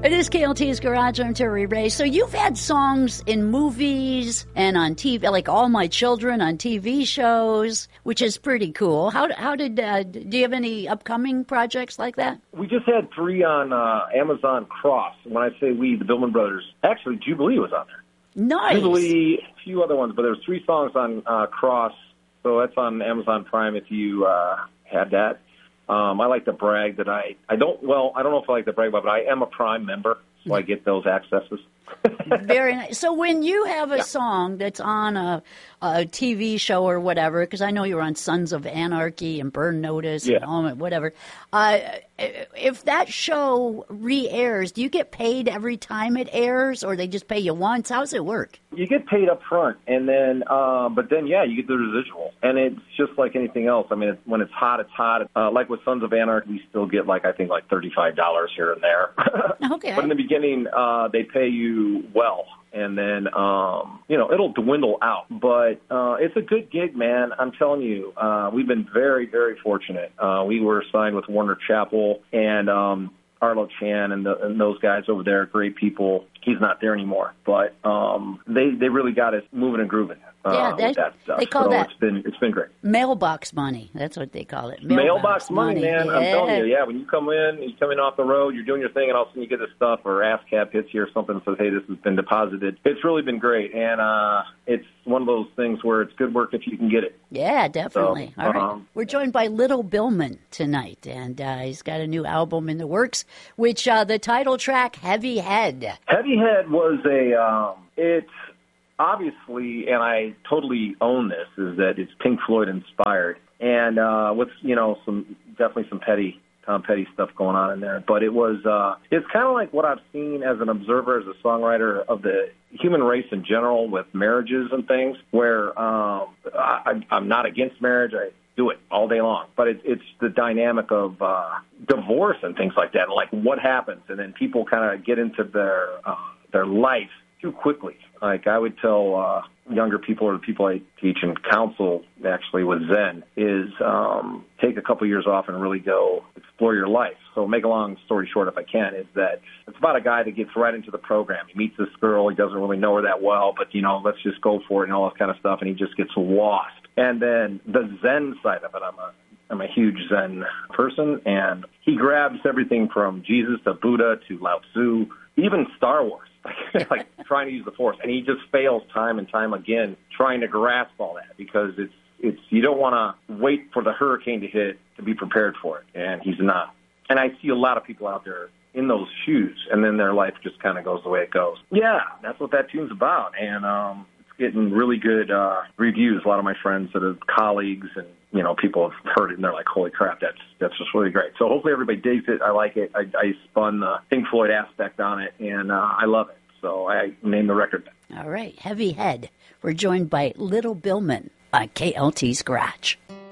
It is KLT's Garage. I'm Terry Ray. So you've had songs in movies and on TV, like All My Children on TV shows, which is pretty cool. How did do you have any upcoming projects like that? We just had 3 on Amazon Cross. When I say we, the Billman Brothers, actually Jubilee was on there. Nice. Jubilee, a few other ones, but there's 3 songs on Cross, so that's on Amazon Prime if you had that. I like to brag that I don't know if I like to brag about it, but I am a Prime member, so I get those accesses. Very nice. So when you have a song that's on a TV show or whatever, because I know you're on Sons of Anarchy and Burn Notice and whatever, if that show re-airs, do you get paid every time it airs, or they just pay you once? How does it work? You get paid up front, and then, but then, you get the residual. And it's just like anything else. I mean, when it's hot, it's hot. Like with Sons of Anarchy, we still get, I think $35 here and there. Okay. But in the beginning, they pay you well. And then, it'll dwindle out. But it's a good gig, man. I'm telling you, we've been very, very fortunate. We were signed with Warner Chappell and Arlo Chan and those guys over there, great people. He's not there anymore. But they really got us moving and grooving. With that stuff. They call that it's been great. Mailbox money. That's what they call it. Mailbox money, man. I'm telling you, when you come in off the road, you're doing your thing, and all of a sudden you get this stuff, or ASCAP hits you or something and says, hey, this has been deposited. It's really been great, and it's one of those things where it's good work if you can get it. Yeah, definitely. So, all right. We're joined by Little Billman tonight, and he's got a new album in the works, which the title track, Heavy Head. Heavy Head was it's obviously, and I totally own this, is that it's Pink Floyd inspired, and with some Tom Petty stuff going on in there. But it was it's kind of like what I've seen as an observer, as a songwriter of the human race in general, with marriages and things, where I'm not against marriage. I do it all day long, but it's the dynamic of divorce and things like that, and like what happens, and then people kind of get into their life too quickly. Like I would tell younger people, or the people I teach and counsel actually with Zen, is take a couple years off and really go explore your life. So make a long story short, if I can, is that it's about a guy that gets right into the program. He meets this girl, he doesn't really know her that well, but let's just go for it and all this kind of stuff, and he just gets lost. And then the Zen side of it, I'm a huge Zen person, and he grabs everything from Jesus to Buddha to Lao Tzu, even Star Wars. Like trying to use the Force, and he just fails time and time again trying to grasp all that, because it's you don't want to wait for the hurricane to hit to be prepared for it, and he's not. And I see a lot of people out there in those shoes, and then their life just kind of goes the way it goes. Yeah, that's what that tune's about, and it's getting really good reviews. A lot of my friends that are colleagues and people have heard it, and they're like, holy crap, that's just really great. So hopefully everybody digs it. I like it. I spun the Pink Floyd aspect on it, and I love it. So I named the record. All right, Heavy Head. We're joined by Little Billman on KLT's Garage.